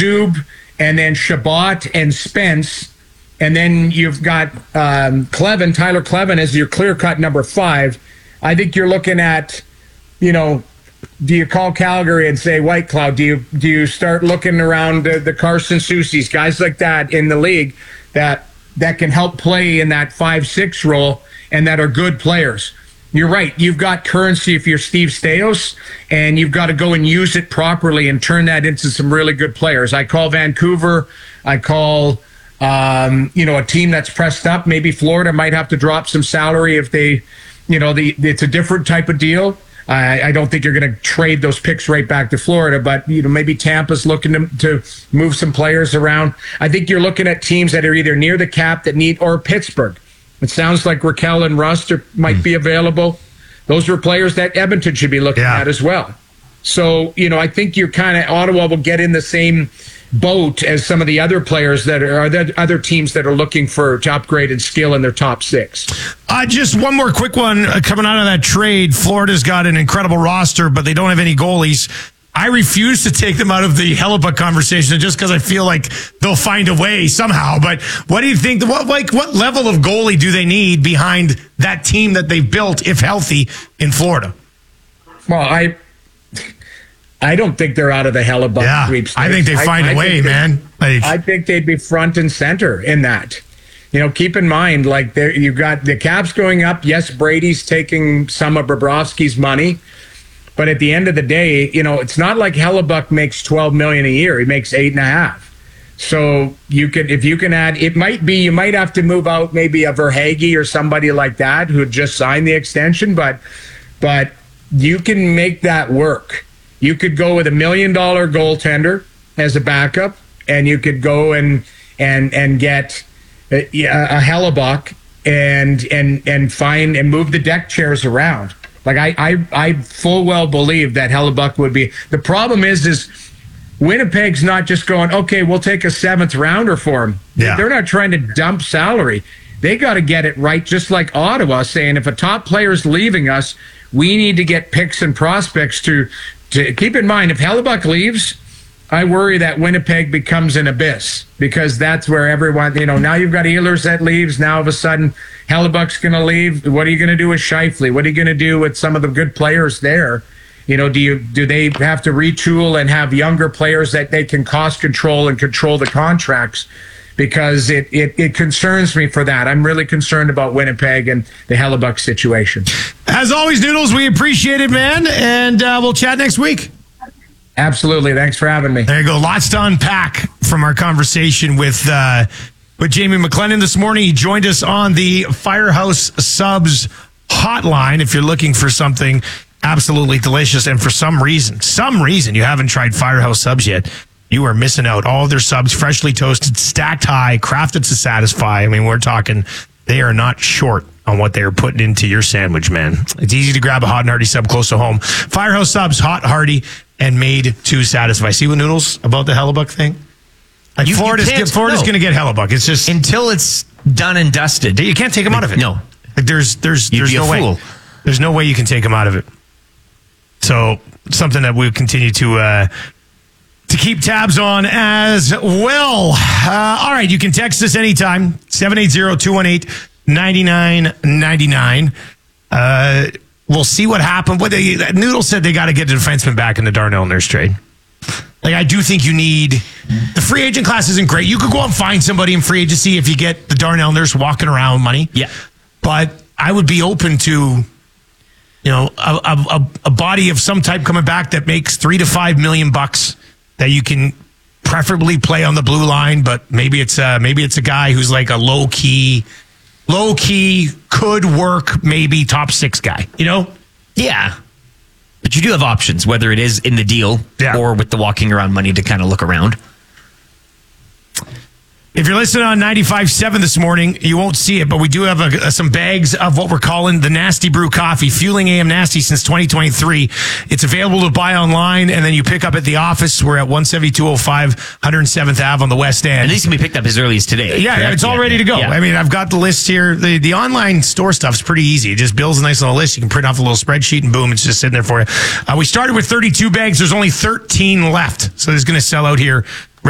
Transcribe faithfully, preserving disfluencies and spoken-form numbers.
Zub, and then Shabbat and Spence, and then you've got um, Clevin, Tyler Clevin as your clear-cut number five. I think you're looking at, you know, do you call Calgary and say White Cloud? Do you do you start looking around the, the Carson Soucy's, guys like that in the league that that can help play in that five six role and that are good players? You're right. You've got currency if you're Steve Staios, and you've got to go and use it properly and turn that into some really good players. I call Vancouver. I call, um, you know, a team that's pressed up. Maybe Florida might have to drop some salary if they, you know, the it's a different type of deal. I, I don't think you're going to trade those picks right back to Florida, but, you know, maybe Tampa's looking to, to move some players around. I think you're looking at teams that are either near the cap that need, or Pittsburgh. It sounds like Raquel and Rust are, might mm. be available. Those are players that Edmonton should be looking yeah. at as well. So, you know, I think you're kind of, Ottawa will get in the same boat as some of the other players that are, are the other teams that are looking for to upgrade in skill in their top six. Uh, just one more quick one uh, coming out of that trade. Florida's got an incredible roster, but they don't have any goalies. I refuse to take them out of the Hellebuyck conversation just because I feel like they'll find a way somehow. But what do you think? What like what level of goalie do they need behind that team that they've built, if healthy, in Florida? Well, I I don't think they're out of the Hellebuyck yeah, sweepstakes. I think they find I, a I way, man. Like, I think they'd be front and center in that. You know, keep in mind, like you've got the Caps going up. Yes, Brady's taking some of Bobrovsky's money. But at the end of the day, you know, it's not like Hellebuyck makes twelve million dollars a year. He makes eight and a half. So you could, if you can add, it might be, you might have to move out maybe a Verhaeghe or somebody like that who just signed the extension, but, but you can make that work. You could go with a million dollar goaltender as a backup, and you could go and, and, and get a, a Hellebuyck and, and, and find and move the deck chairs around. Like I, I, I full well believe that Hellebuyck would be. The problem is, is Winnipeg's not just going, okay, we'll take a seventh rounder for him. Yeah. They're not trying to dump salary. They got to get it right, just like Ottawa saying, if a top player is leaving us, we need to get picks and prospects to, to keep in mind, if Hellebuyck leaves, I worry that Winnipeg becomes an abyss, because that's where everyone, you know, now you've got Ehlers that leaves. Now all of a sudden Hellebuck's going to leave. What are you going to do with Scheifele? What are you going to do with some of the good players there? You know, do you do they have to retool and have younger players that they can cost control and control the contracts? Because it, it, it concerns me for that. I'm really concerned about Winnipeg and the Hellebuyck situation. As always, Noodles, we appreciate it, man. And uh, we'll chat next week. Absolutely. Thanks for having me. There you go. Lots to unpack from our conversation with uh, with Jamie McLennan this morning. He joined us on the Firehouse Subs hotline. If you're looking for something absolutely delicious, and for some reason, some reason you haven't tried Firehouse Subs yet, you are missing out. All of their subs, freshly toasted, stacked high, crafted to satisfy. I mean, we're talking, they are not short on what they are putting into your sandwich, man. It's easy to grab a hot and hearty sub close to home. Firehouse Subs, hot, hearty, and made to satisfy. See what, Noodles, about the Hellebuyck thing? Like you, Florida's you Florida's no. going to get Hellebuyck. It's just until it's done and dusted. You can't take them out of it. No, like there's there's You'd there's no way. There's no way you can take them out of it. So something that we'll continue to uh, to keep tabs on as well. Uh, all right, you can text us anytime seven eight zero, two one eight, nine nine nine nine. Uh, we'll see what happened. What they, Noodle said they got to get the defenseman back in the Darnell Nurse trade. Like, I do think you need, the free agent class isn't great. You could go out and find somebody in free agency if you get the Darnell Nurse walking around with money. Yeah. But I would be open to, you know, a, a, a body of some type coming back that makes three to five million bucks that you can preferably play on the blue line, but maybe it's a, maybe it's a guy who's like a low key, low key, could work, maybe top six guy, you know? Yeah. But you do have options, whether it is in the deal yeah. or with the walking around money to kind of look around. If you're listening on ninety-five point seven this morning, you won't see it, but we do have a, a, some bags of what we're calling the Nasty Brew Coffee, fueling A M Nasty since twenty twenty-three. It's available to buy online, and then you pick up at the office. We're at one seventy-two oh five one hundred seventh Avenue on the West End. And these can be picked up as early as today. Yeah, correct? It's all ready to go. Yeah. I mean, I've got the list here. The, the online store stuff's pretty easy. It just builds a nice little list. You can print off a little spreadsheet, and boom, it's just sitting there for you. Uh, we started with thirty-two bags. There's only thirteen left, so it's going to sell out here